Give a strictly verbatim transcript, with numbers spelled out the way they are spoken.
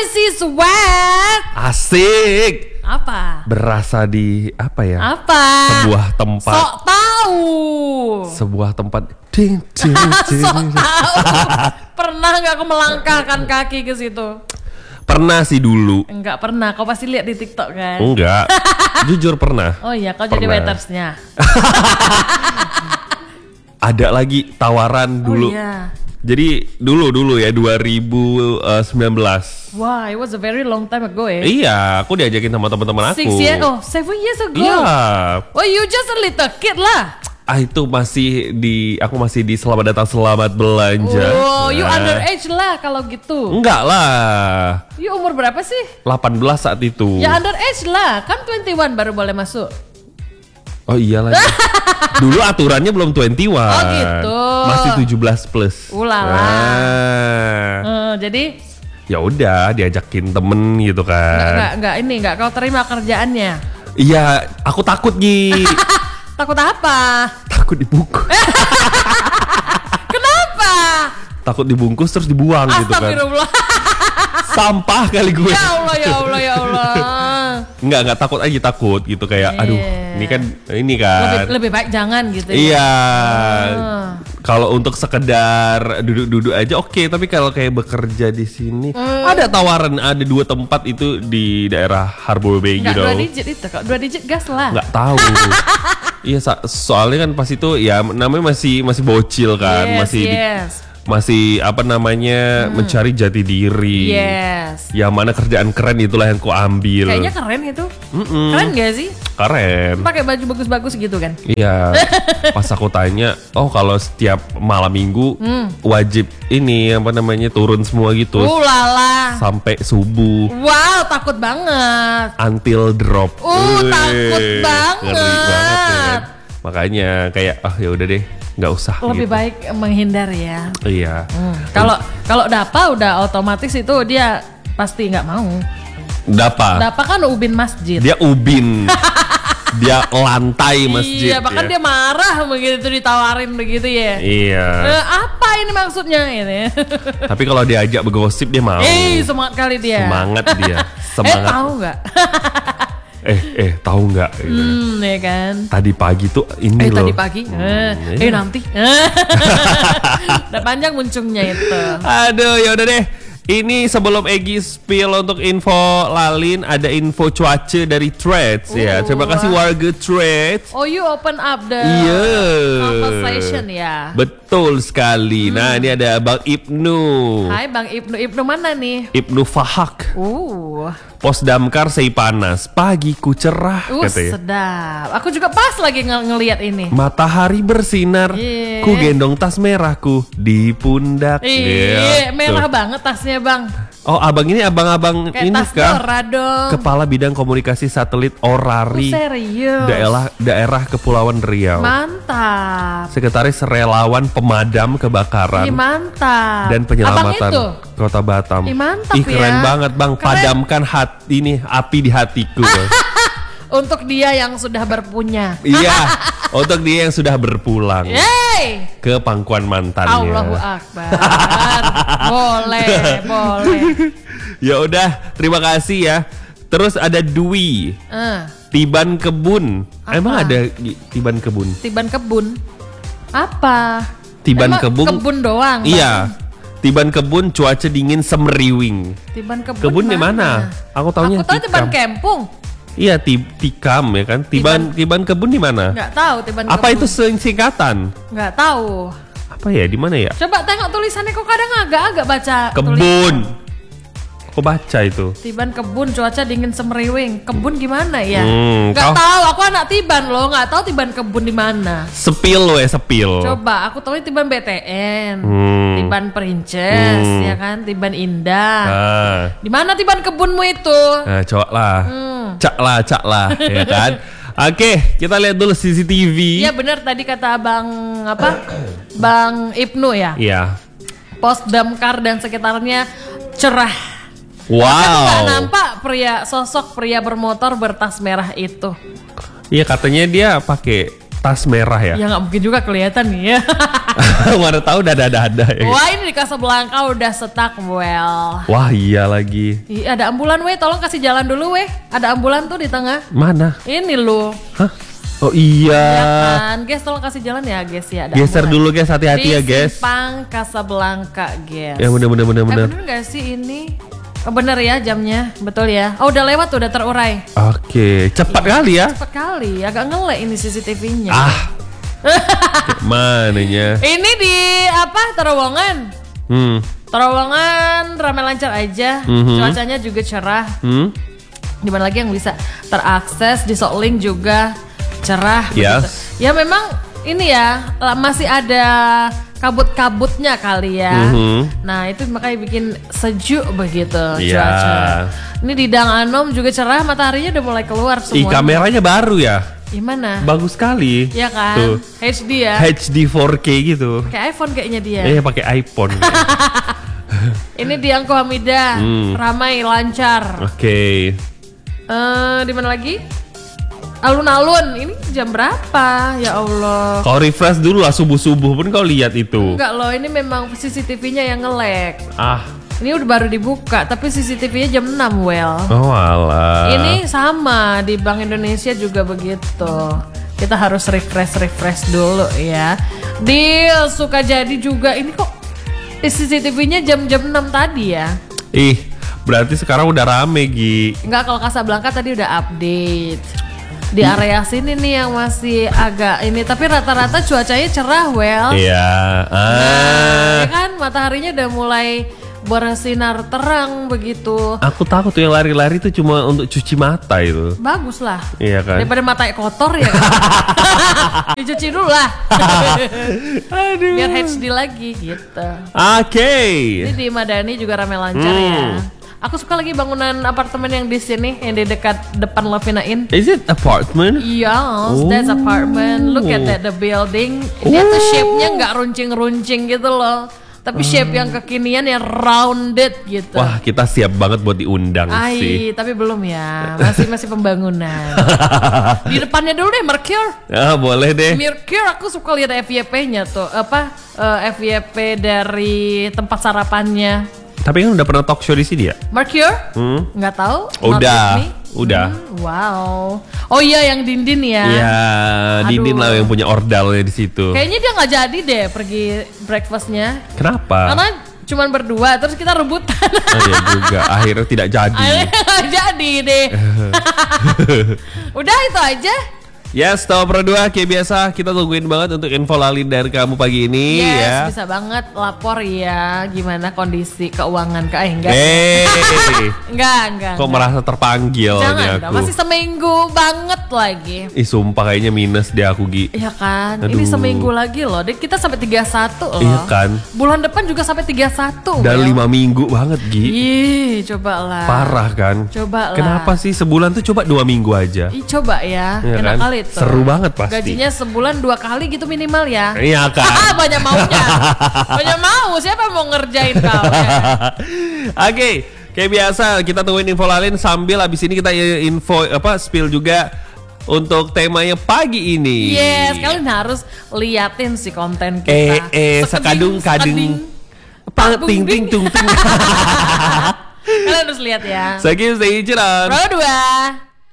see sweat. Asik. Apa? Berasa di apa ya? Apa? Sebuah tempat. Sok tahu. Sebuah tempat. Ding, ding, ding. Sok tahu. Pernah nggak aku melangkahkan kaki ke situ? Pernah sih dulu. Enggak pernah. Kau pasti lihat di TikTok kan? Enggak. Jujur pernah. Oh iya, kau jadi Pernah. waitersnya. Ada lagi tawaran dulu. Oh iya. Jadi dulu dulu ya dua ribu sembilan belas. Wah, it was a very long time ago ya. Iya, aku diajakin sama teman-teman aku. Six years, oh seven years ago. Iya. Oh, you just a little kid lah. Ah itu masih di aku masih di selamat datang selamat belanja. Oh, you Nah. underage lah kalau gitu. Enggak lah. You umur berapa sih? delapan belas saat itu. Ya underage lah, kan dua puluh satu baru boleh masuk. Oh iya lagi. Dulu aturannya belum dua puluh satu. Oh gitu. Masih tujuh belas plus. Ulala. Nah. Eh, jadi Ya udah diajakin temen gitu enggak kan. enggak enggak ini enggak kau terima kerjaannya. Iya, aku takut Gi. Takut apa? Takut dibungkus. Kenapa? Takut dibungkus terus dibuang gitu kan. Astagfirullah. Sampah kali gue. Ya Allah ya Allah ya Allah. Enggak, enggak takut aja takut gitu kayak Iya. aduh, ini kan ini kan. Lebih lebih baik jangan gitu ya. Iya. Ah. Kalau untuk sekedar duduk-duduk aja oke, tapi kalau kayak bekerja di sini Hmm. ada tawaran ada dua tempat itu di daerah Harbor Bay Enggak gitu. dua digit itu, kok dua digit gas lah. Nggak tahu. Iya, so- soalnya kan pas itu ya namanya masih masih bocil kan, Yes, masih di- yes. masih apa namanya mencari jati diri. Yes. Yang mana kerjaan keren itulah yang ku ambil. Kayaknya keren itu. Mm-mm. Keren gak sih? Keren. Pakai baju bagus-bagus gitu kan? Iya. Pas aku tanya, oh kalau setiap malam minggu wajib ini apa namanya turun semua gitu Uh lala. sampai subuh Wow, takut banget. until drop. Uh, Wih, takut banget. Ngeri banget ya kan? Makanya kayak ah ya udah deh, nggak usah. Lebih gitu. baik menghindar ya. Iya. Kalau kalau Dapa udah otomatis itu dia pasti nggak mau. Dapa. Dapa kan ubin masjid. Dia ubin. Dia lantai masjid. Iya, bahkan ya. dia marah begitu ditawarin begitu ya. Iya. Eh, apa ini maksudnya ini? Tapi kalau diajak bergosip dia mau. Eh, semangat kali dia. Semangat dia. Eh, Semangat. tahu nggak? Eh, eh, tahu nggak? Gitu. hmm, ya kan. Tadi pagi tuh ini Eh loh. tadi pagi, eh, Hmm, eh iya. nanti, udah panjang muncungnya itu. Aduh, ya udah deh. Ini sebelum Egy spill untuk info Lalin, ada info cuaca dari Threads ya. Uh, Terima kasih warga Threads. Oh, you open up the Iya. conversation ya. Betul sekali. Nah, ini ada Bang Ibnu. Hai Bang Ibnu, Ibnu mana nih? Ibnu Fahak. Uh, Pos damkar sei panas, pagiku cerah uh katanya. sedap. Aku juga pas lagi ng- ngelihat ini. Matahari bersinar, Iya. ku gendong tas merahku di pundak. Iya, Gitu. merah banget tasnya Bang. Oh, abang ini abang-abang Kayak ini tas kah? Dora dong. Kepala Bidang Komunikasi Satelit Orari, Oh, serius. daerah daerah Kepulauan Riau. Mantap. Sekretaris Relawan Pemadam Kebakaran Ih, mantap. dan Penyelamatan Abang itu. Kota Batam. Ih, mantap Ih, keren ya. banget Bang, Keren. padamkan hati ini api di hatiku. Untuk dia yang sudah berpunya. Iya, untuk dia yang sudah berpulang Yeay. ke pangkuan mantannya. Allahu Akbar. boleh, boleh. Ya udah, terima kasih ya. Terus ada Dwi, Eh, Tiban Kebun. Apa? Emang ada Gi- Tiban Kebun? tiban kebun. Apa? Tiban Emang kebun. Kebun doang. Bang? Iya. Tiban Kebun cuaca dingin semeriwing. Tiban kebun. Kebun di mana? Aku taunya Aku tahu tiban tikam. kempung. Iya, ti- tikam ya kan. Tiban Tiban Kebun di mana? Nggak tahu tiban Apa kebun. itu sing- singkatan? Nggak tahu. Apa ya? Di mana ya? Coba tengok tulisannya, kok kadang agak-agak baca. tulis- Kebun. Kok baca itu? Tiban kebun, cuaca dingin semeriwing. Kebun gimana ya? Hmm, nggak kau- tahu. Aku anak tiban loh, nggak tahu tiban kebun di mana. Sepil lo ya, sepil. Coba, aku tahu tiban B T N, Hmm. tiban Princess, Hmm. ya kan, tiban Indah. Nah, Di mana tiban kebunmu itu? nah coba lah. Hmm. Cak lah, cak lah, ya kan? Oke, kita lihat dulu C C T V. Iya benar tadi kata Bang apa? Bang Ibnu ya. Iya. Pos damkar dan sekitarnya cerah. Aku Wow. nggak nampak pria sosok pria bermotor bertas merah itu. Iya, katanya dia pakai tas merah ya. Ya nggak mungkin juga kelihatan nih ya. Mana tahu dada-dada ya. Wah ini di Casablanca udah stuck well. Wah iya lagi. Ih, ada ambulan weh, tolong kasih jalan dulu weh. Ada ambulan tuh di tengah. Mana? Ini loh. Hah? Oh iya. Ya kan, guys tolong kasih jalan ya guys ya. Ada Geser ambulan. dulu guys, hati-hati ya guys. Di Simpang Casablanca guys. Ya bener bener bener Eh, bener. bener gak sih ini? Oh, bener ya jamnya, betul ya. Oh udah lewat tuh, udah terurai. Oke, cepat kali ya. Cepet kali, agak ngelek ini C C T V-nya. Ah. Mananya? Ini di apa? Terowongan. Hmm. Terowongan ramai lancar aja. Mhm. Cuacanya juga cerah. Hmm. Di mana lagi yang bisa terakses di Soling juga cerah. Yes. begitu. Ya memang ini ya lah, masih ada kabut-kabutnya kali ya. Mhm. Nah itu makanya bikin sejuk begitu Iya. cuaca. Ini di Dang Anom juga cerah, mataharinya udah mulai keluar Ih, semua. kameranya baru ya. Gimana? Bagus sekali. Ya kan? Tuh. H D ya. H D four K gitu. Pakai iPhone kayaknya dia. Eh, pakai iPhone. Ini di Angko Hamida, Hmm. ramai lancar. Oke. Eh di mana lagi? Alun-alun. Ini jam berapa? Ya Allah. Kau refresh dulu lah subuh-subuh pun kau lihat itu. Enggak loh, ini memang C C T V-nya yang nge-lag. Ah. Ini udah baru dibuka, tapi C C T V-nya jam enam well. Oh alah. Ini sama di Bank Indonesia juga begitu. Kita harus refresh-refresh dulu ya. Di Sukajadi juga ini kok C C T V-nya jam-jam enam tadi ya. Ih, berarti sekarang udah rame Gi. Enggak, kalau Casablanca tadi udah update. Di area sini nih yang masih agak ini, tapi rata-rata cuacanya cerah well. Iya. Ah. Ya kan mataharinya udah mulai bersinar terang begitu. Aku takut tuh yang lari-lari tuh cuma untuk cuci mata itu. Bagus lah. Iya kan? Daripada mata kotor ya kan? Dicuci dulu lah. Aduh. Biar H D lagi gitu. Oke. Ini di Madani juga ramai lancar Hmm. ya. Aku suka lagi bangunan apartemen yang di sini, yang di dekat depan Lavina Inn. Is it apartment? Yes, that's Oh. apartment. Look at that, the building. Dia tuh shape-nya nggak runcing-runcing gitu loh. Tapi shape yang kekinian yang rounded gitu. Wah, kita siap banget buat diundang sih. Ai, tapi belum ya. Masih masih pembangunan. Di depannya dulu deh, Mercure. Ah, boleh deh. Mercure aku suka lihat F Y P-nya tuh. Apa eh, F Y P dari tempat sarapannya. Tapi kan udah pernah talk show di sini ya? Mercure? Hmm? Nggak tahu. Udah, Not with me. udah. Hmm, wow. Oh iya yang Dindin ya. Iya, Dindin Aduh. lah yang punya ordalnya di situ. Kayaknya dia nggak jadi deh pergi breakfastnya. Kenapa? Karena cuman berdua terus kita rebutan. Oh iya juga, akhirnya tidak jadi. Akhirnya nggak jadi deh. Udah itu aja. Yes, Tahu Pro dua kayak biasa kita tungguin banget untuk info Lalin dari kamu pagi ini Yes, ya. bisa banget lapor ya gimana kondisi keuangan ke eh, enggak. Eh, Enggak, enggak. kok enggak. merasa terpanggil Jangan nih dong, aku. masih seminggu banget lagi. Ih, sumpah kayaknya minus deh aku Gi. Iya kan, Aduh. ini seminggu lagi loh. Dek, kita sampai tiga puluh satu loh. Iya kan. Bulan depan juga sampai tiga puluh satu. Dan Wel. lima minggu banget Gi. Ih, coba lah. Parah kan. Coba lah. Kenapa sih sebulan tuh coba dua minggu aja? Ih, coba ya. Iya Enak kan? kali tuh. Seru banget pasti. Gajinya sebulan dua kali gitu minimal ya. Iya kan. Ah, banyak maunya. Banyak mau. Siapa yang mau ngerjain kau? Ya kan? Oke, kayak biasa kita tungguin info Lalin sambil abis ini kita info apa spill juga untuk temanya pagi ini. Yes, kalian harus liatin si konten Eh kita. eh Sekeding, sekadung kadung sekeding. Pang Tabung ting ting ding. tung ting. Kalian harus lihat ya. Sakit stay on. Pro dua.